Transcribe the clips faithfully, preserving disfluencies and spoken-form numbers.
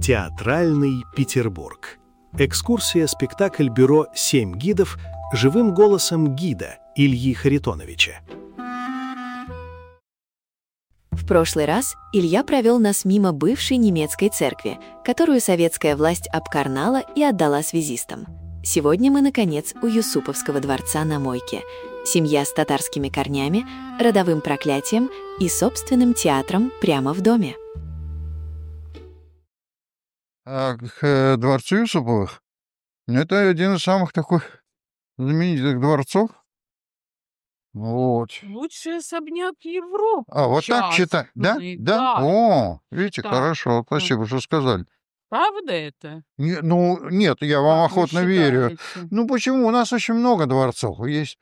Театральный Петербург. Экскурсия-спектакль бюро «Семь гидов» живым голосом гида Ильи Харитоновича. В прошлый раз Илья провел нас мимо бывшей немецкой церкви, которую советская власть обкарнала и отдала связистам. Сегодня мы, наконец, у Юсуповского дворца на Мойке. Семья с татарскими корнями, родовым проклятием и собственным театром прямо в доме. А к дворцу Юсуповых? Это один из самых таких знаменитых дворцов. Вот. Лучший особняк Европы. А, вот так считать? Да? Частный, Да? да. О, видите, Да. хорошо, спасибо, что сказали. Правда это? Не, ну, нет, я вам Как вы охотно верю. считаете? Ну, почему? У нас очень много дворцов. Есть,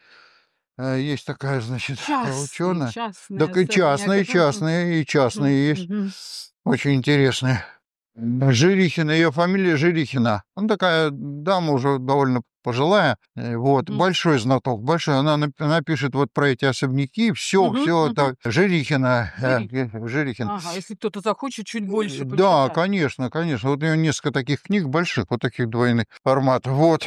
э, есть такая, значит, Частный, ученая. частный Так и частные, особняк. частные, и частные есть. Мгм. Очень интересные. Жирихина, ее фамилия Жирихина. Она такая дама уже довольно пожилая. э, Вот, Мгм. большой знаток, большой. Она нап- напишет вот про эти особняки. Все, Мгм, все мгм. это Жирихина. э, Жирихина. э, Жирихин. Ага, если кто-то захочет чуть больше Да, почитать. конечно, конечно. Вот у нее несколько таких книг больших, вот таких двойных форматов. Вот.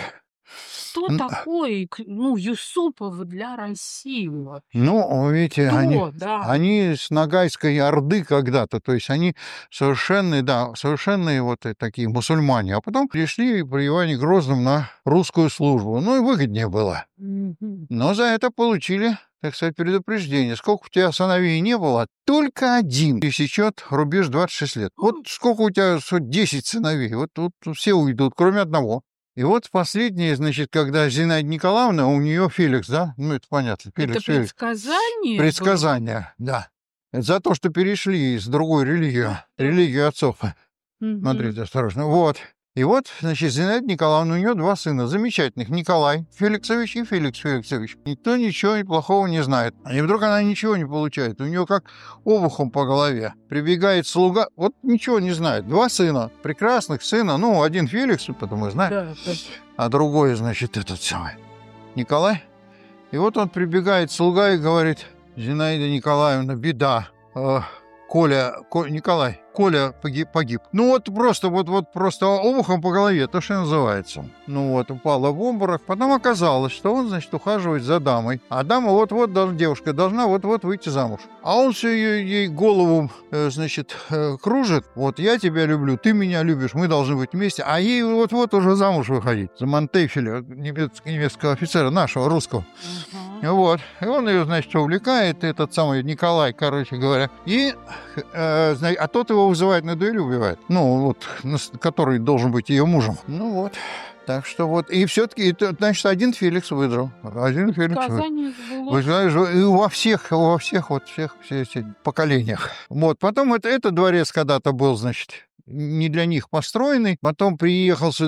Кто Н- такой, к- ну, Юсупов для России вообще? Ну, видите, они, Кто, да. они с Ногайской Орды когда-то, то есть они совершенные, да, совершенные вот э, такие мусульмане, а потом пришли при Иване Грозном на русскую службу. Ну и выгоднее было. Мгм. Но за это получили, так сказать, предупреждение. Сколько у тебя сыновей не было, только один пересечет рубеж двадцать шесть лет. Вот сколько у тебя, хоть десять сыновей, вот, вот все уйдут, кроме одного. И вот последнее, значит, когда Зинаида Николаевна, у нее Феликс, да? Ну, это понятно, Это Феликс, Феликс. предсказание было? Предсказания, да. Это за то, что перешли из другой религии, религию отцов. Мгм. Смотрите, осторожно. Вот. И вот, значит, Зинаида Николаевна, у нее два сына замечательных. Николай Феликсович и Феликс Феликсович. Никто ничего плохого не знает. И вдруг она ничего не получает. У нее как обухом по голове. Прибегает слуга, вот ничего не знает. Два сына, прекрасных сына. Ну, один Феликс, потому знает, Да, да. а другой, значит, этот самый Николай. И вот он прибегает, слуга, и говорит: Зинаида Николаевна, беда. Э, Коля, Ко- Николай, Коля погиб, погиб. Ну вот просто, вот, вот просто обухом по голове, то, что называется. Ну вот, упала в обморок. Потом оказалось, что он, значит, ухаживает за дамой. А дама вот-вот, должна- девушка должна вот-вот выйти замуж. А он все ей, ей голову, э, значит, э, кружит. Вот я тебя люблю, ты меня любишь, мы должны быть вместе. А ей вот-вот уже замуж выходить. За Монтефеля, немец- немецкого офицера, нашего, русского. Ага. Вот. И он ее, значит, увлекает, этот самый Николай, короче говоря. И, э, зна- а тот его вызывает на дуэль и убивает. Ну, вот, нас- который должен быть ее мужем. Ну вот. Так что вот. И все-таки, значит, один Феликс выиграл. Один Феликс выиграл. Сказание Вы сбылось. знаете, и во всех, во всех, вот всех, все эти поколениях. Вот. Потом это, этот дворец когда-то был, значит, не для них построенный. Потом приехал сюда